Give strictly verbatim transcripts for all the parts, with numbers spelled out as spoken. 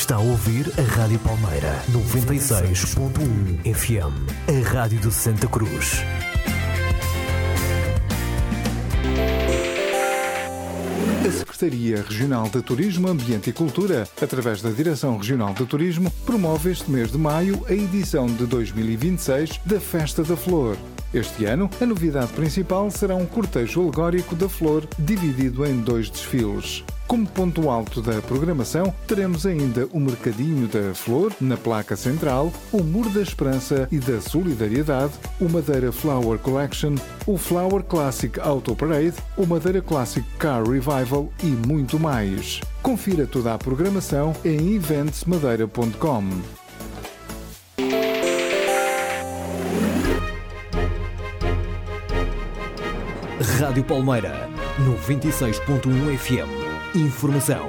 Está a ouvir a Rádio Palmeira, noventa e seis ponto um F M, a Rádio de Santa Cruz. A Secretaria Regional de Turismo, Ambiente e Cultura, através da Direção Regional de Turismo, promove este mês de maio a edição de dois mil e vinte e seis da Festa da Flor. Este ano, a novidade principal será um cortejo alegórico da flor, dividido em dois desfiles. Como ponto alto da programação, teremos ainda o Mercadinho da Flor, na placa central, o Muro da Esperança e da Solidariedade, o Madeira Flower Collection, o Flower Classic Auto Parade, o Madeira Classic Car Revival e muito mais. Confira toda a programação em eventos madeira ponto com. Rádio Palmeira, noventa e seis ponto um F M. Informação.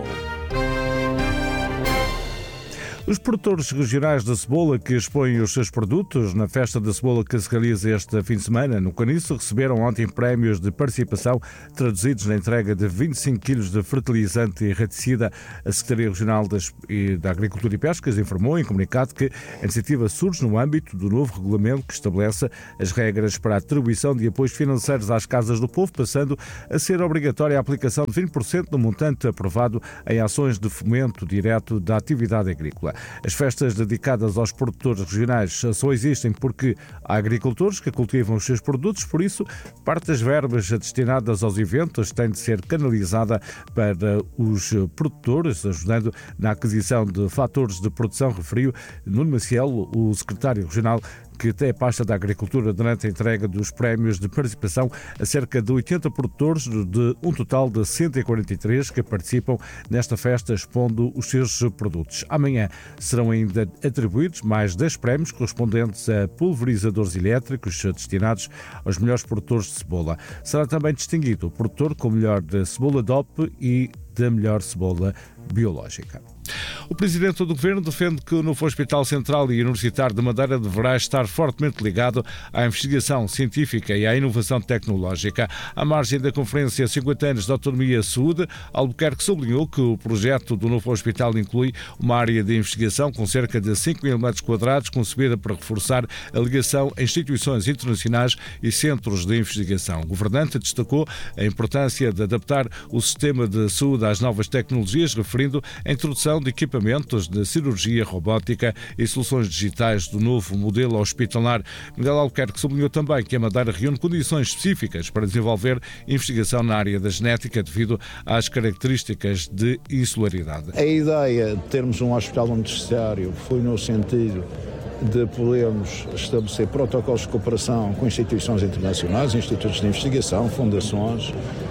Os produtores regionais da cebola que expõem os seus produtos na Festa da Cebola que se realiza este fim de semana no Caniço receberam ontem prémios de participação traduzidos na entrega de vinte e cinco quilos de fertilizante e inseticida. A Secretaria Regional da Agricultura e Pescas informou em comunicado que a iniciativa surge no âmbito do novo regulamento que estabelece as regras para a atribuição de apoios financeiros às casas do povo, passando a ser obrigatória a aplicação de vinte por cento do montante aprovado em ações de fomento direto da atividade agrícola. As festas dedicadas aos produtores regionais só existem porque há agricultores que cultivam os seus produtos, por isso, parte das verbas destinadas aos eventos tem de ser canalizada para os produtores, ajudando na aquisição de fatores de produção, referiu Nuno Maciel, o secretário regional, que tem a pasta da Agricultura durante a entrega dos prémios de participação a cerca de oitenta produtores de um total de cento e quarenta e três que participam nesta festa expondo os seus produtos. Amanhã serão ainda atribuídos mais dez prémios correspondentes a pulverizadores elétricos destinados aos melhores produtores de cebola. Será também distinguido o produtor com o melhor de cebola D O P e da melhor cebola biológica. O Presidente do Governo defende que o novo Hospital Central e Universitário de Madeira deverá estar fortemente ligado à investigação científica e à inovação tecnológica. À margem da Conferência cinquenta anos de Autonomia e Saúde, Albuquerque sublinhou que o projeto do novo hospital inclui uma área de investigação com cerca de cinco mil metros quadrados, concebida para reforçar a ligação a instituições internacionais e centros de investigação. O governante destacou a importância de adaptar o sistema de saúde às novas tecnologias, referindo a introdução de equipamentos de cirurgia robótica e soluções digitais do novo modelo hospitalar. Miguel Albuquerque sublinhou também que a Madeira reúne condições específicas para desenvolver investigação na área da genética devido às características de insularidade. A ideia de termos um hospital universitário foi no sentido de podermos estabelecer protocolos de cooperação com instituições internacionais, institutos de investigação, fundações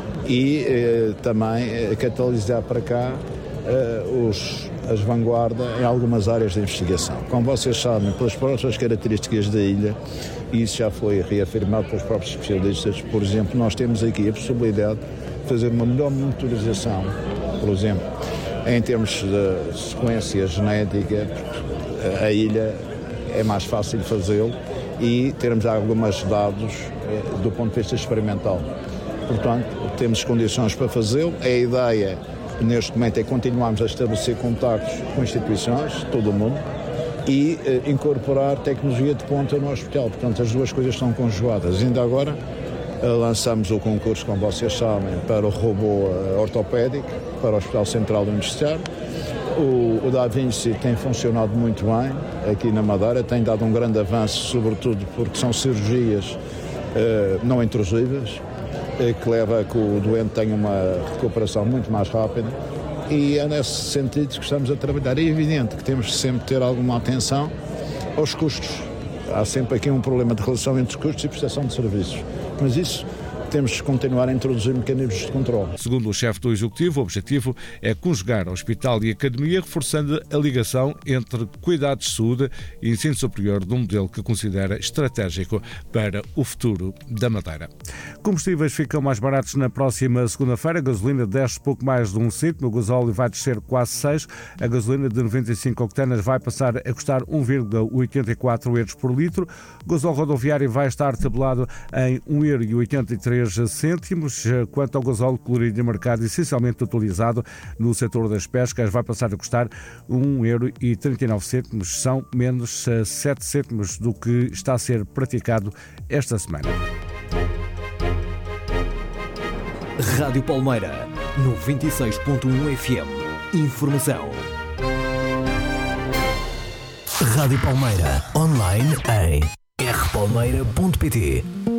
e eh, também eh, catalisar para cá Uh, os, as vanguardas em algumas áreas de investigação. Como vocês sabem, pelas próprias características da ilha, e isso já foi reafirmado pelos próprios especialistas, por exemplo, nós temos aqui a possibilidade de fazer uma melhor monitorização, por exemplo, em termos de sequência genética, a ilha é mais fácil fazê-lo e termos alguns dados uh, do ponto de vista experimental. Portanto, temos condições para fazê-lo. A ideia neste momento é continuarmos a estabelecer contactos com instituições, todo o mundo, e eh, incorporar tecnologia de ponta no hospital. Portanto, as duas coisas estão conjugadas. Ainda agora eh, lançamos o concurso, como vocês sabem, para o robô eh, ortopédico, para o Hospital Central Universitário. O, o Da Vinci tem funcionado muito bem aqui na Madeira, tem dado um grande avanço, sobretudo porque são cirurgias eh, não intrusivas, que leva a que o doente tenha uma recuperação muito mais rápida e é nesse sentido que estamos a trabalhar. É evidente que temos de sempre ter alguma atenção aos custos. Há sempre aqui um problema de relação entre custos e prestação de serviços, mas isso temos de continuar a introduzir mecanismos de controle. Segundo o chefe do Executivo, o objetivo é conjugar hospital e academia, reforçando a ligação entre cuidados de saúde e ensino superior de um modelo que considera estratégico para o futuro da Madeira. Combustíveis ficam mais baratos na próxima segunda-feira. A gasolina desce pouco mais de um cêntimo, o gasóleo vai descer quase seis. A gasolina de noventa e cinco octanas vai passar a custar um vírgula oitenta e quatro euros por litro. O gasóleo rodoviário vai estar tabelado em um vírgula oitenta e três três cêntimos. Quanto ao gasóleo colorido no mercado, essencialmente utilizado no setor das pescas, vai passar a custar um euro e trinta e nove cêntimos. São menos sete cêntimos do que está a ser praticado esta semana. Rádio Palmeira, noventa e seis ponto um F M. Informação. Rádio Palmeira, online em r palmeira ponto pt.